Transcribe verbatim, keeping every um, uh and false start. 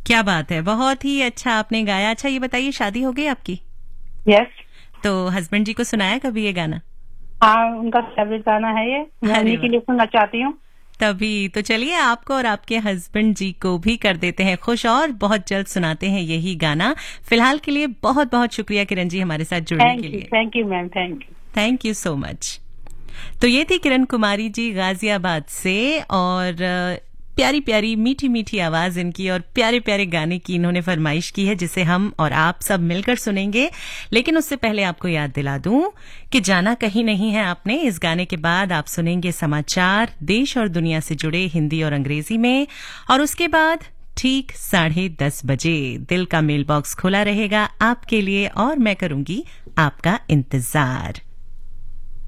क्या बात है, बहुत ही अच्छा आपने गाया। अच्छा ये बताइए, शादी हो गई आपकी? यस। तो हस्बैंड जी को सुनाया कभी ये गाना? हाँ, उनका फेवरेट गाना है ये, मैं अरे उन्हीं के लिए सुनना चाहती हूँ। तभी तो चलिए आपको और आपके हस्बैंड जी को भी कर देते हैं खुश और बहुत जल्द सुनाते हैं यही गाना। फिलहाल के लिए बहुत बहुत शुक्रिया किरण जी हमारे साथ जुड़ने के थैंक यू, लिए। Thank you ma'am, thank you. Thank you so much. तो ये थी किरण कुमारी जी गाजियाबाद से, और प्यारी प्यारी मीठी मीठी आवाज इनकी और प्यारे प्यारे गाने की इन्होंने फरमाइश की है, जिसे हम और आप सब मिलकर सुनेंगे। लेकिन उससे पहले आपको याद दिला दूं कि जाना कहीं नहीं है आपने। इस गाने के बाद आप सुनेंगे समाचार देश और दुनिया से जुड़े हिंदी और अंग्रेजी में, और उसके बाद ठीक साढ़े दस बजे दिल का मेल बॉक्स खुला रहेगा आपके लिए और मैं करूंगी आपका इंतजार।